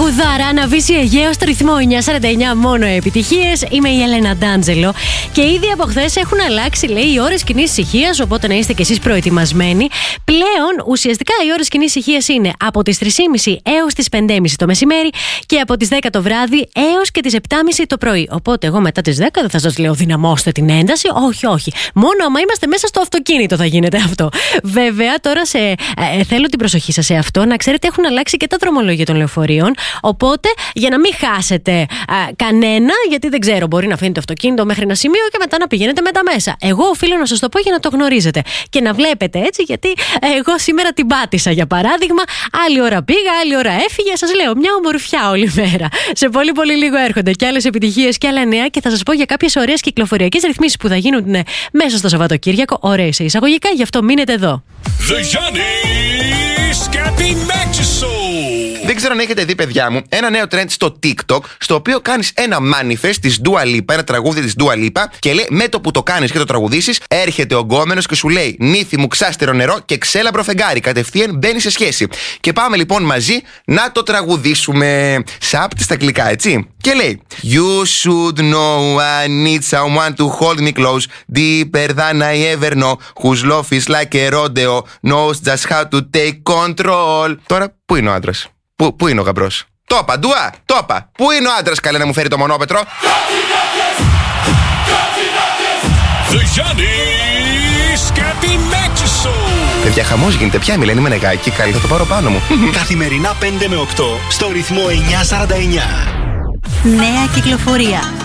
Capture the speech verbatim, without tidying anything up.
Τραγουδάρα, αναβήσει Αιγαίο στο ρυθμό εννιά σαράντα εννιά, μόνο επιτυχίες. Είμαι η Έλενα Ντάντζελο. Και ήδη από χθες έχουν αλλάξει, λέει, οι ώρες κοινής ησυχίας. Οπότε να είστε κι εσείς προετοιμασμένοι. Πλέον, ουσιαστικά, οι ώρες κοινής ησυχίας είναι από τις τρεις και μισή έως τις πέντε και μισή το μεσημέρι και από τις δέκα το βράδυ έως και τις επτά και μισή το πρωί. Οπότε, εγώ μετά τις δέκα δεν θα σας λέω δυναμώστε την ένταση. Όχι, όχι. Μόνο άμα είμαστε μέσα στο αυτοκίνητο θα γίνεται αυτό. Βέβαια, τώρα σε, ε, θέλω την προσοχή σας σε αυτό. Να ξέρετε, έχουν αλλάξει και τα δρομολόγια των λεωφορείων. Οπότε, για να μην χάσετε ε, κανένα, γιατί δεν ξέρω, μπορεί να αφήνετε το αυτοκίνητο μέχρι ένα σημείο και μετά να πηγαίνετε μετά μέσα. Εγώ οφείλω να σας το πω για να το γνωρίζετε. Και να βλέπετε έτσι, γιατί ε, εγώ σήμερα την πάτησα για παράδειγμα. Άλλη ώρα πήγα, άλλη ώρα έφυγε. Σας λέω, μια ομορφιά όλη μέρα. Σε πολύ πολύ λίγο έρχονται και άλλες επιτυχίες και άλλα νέα και θα σας πω για κάποιες ωραίες κυκλοφοριακές ρυθμίσεις που θα γίνουν ναι, μέσα στο Σαββατοκύριακο. Ωραίες εισαγωγικά, γι' αυτό μείνετε εδώ. Δεν ξέρω αν έχετε δει, παιδιά μου, ένα νέο trend στο TikTok, στο οποίο κάνεις ένα manifest της Dua Lipa, ένα τραγούδι της Dua Lipa, και λέει με το που το κάνεις και το τραγουδήσεις, έρχεται ο γκόμενος και σου λέει νύφη μου ξάστερο νερό και ξέλαμπρο φεγγάρι. Κατευθείαν μπαίνει σε σχέση. Και πάμε λοιπόν μαζί να το τραγουδήσουμε. Σάπτη στα αγγλικά, έτσι. Και λέει You should know I need someone to hold me close, deeper than I ever know, whose love is like a rodeo, knows just how to take control. Τώρα, πού είναι ο άντρας? Πού, πού είναι ο γαμπρός? Το είπα, Ντουά, το είπα. Πού είναι ο άντρας, καλέ, να μου φέρει το μονόπετρο? Παιδιά, χαμός γίνεται πια, μιλένει με νεγάκι. Καλή, θα το πάρω πάνω μου. Καθημερινά πέντε με οκτώ στο ρυθμό εννιά σαράντα εννιά. Νέα κυκλοφορία.